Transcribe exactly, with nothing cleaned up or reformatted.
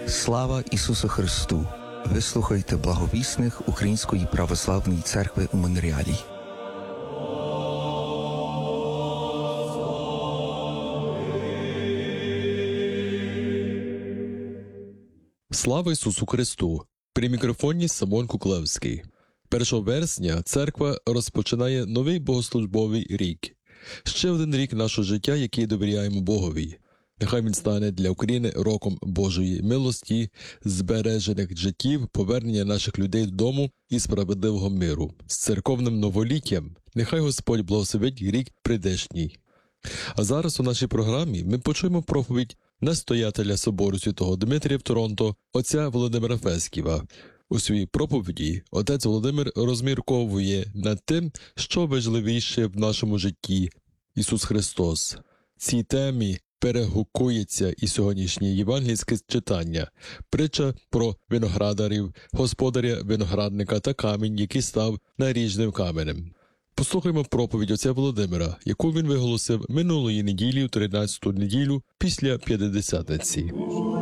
Слава Ісусу Христу! Ви слухаєте благовісних Української православної церкви у Монреалі. Слава Ісусу Христу! При мікрофоні Симон Куклевський. першого вересня церква розпочинає новий богослужбовий рік. Ще один рік нашого життя, який довіряємо Богові. Нехай він стане для України роком Божої милості, збережених життів, повернення наших людей додому і справедливого миру. З церковним новоліттям нехай Господь благословить рік прийдешній. А зараз у нашій програмі ми почуємо проповідь настоятеля собору Святого Дмитрія в Торонто, отця Володимира Фесківа. У своїй проповіді отець Володимир розмірковує над тим, що важливіше в нашому житті – Ісус Христос. Цій темі перегукується і сьогоднішнє євангельське читання, притча про виноградарів, господаря виноградника та камінь, який став наріжним каменем. Послухаймо проповідь отця Володимира, яку він виголосив минулої неділі, в тринадцяту неділю, після П'ятидесятниці.